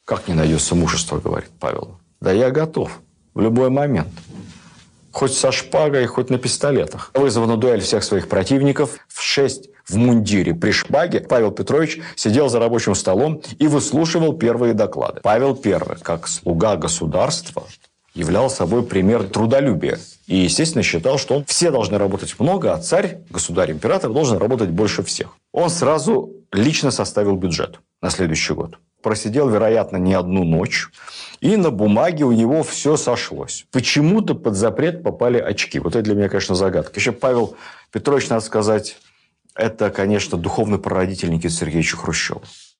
Как не найдется мужества, говорит Павел. Да я готов в любой момент. Хоть со шпагой, хоть на пистолетах. Вызвав на дуэль всех своих противников, в 6 в мундире при шпаге, Павел Петрович сидел за рабочим столом и выслушивал первые доклады. Павел I, как слуга государства, являл собой пример трудолюбия. И, естественно, считал, что все должны работать много, а царь, государь-император, должен работать больше всех. Он сразу лично составил бюджет на следующий год. Просидел, вероятно, не одну ночь. И на бумаге у него все сошлось. Почему-то под запрет попали очки. Вот это для меня, конечно, загадка. Еще Павел Петрович, надо сказать, это, конечно, духовный прародитель Никиты Сергеевича Хрущева.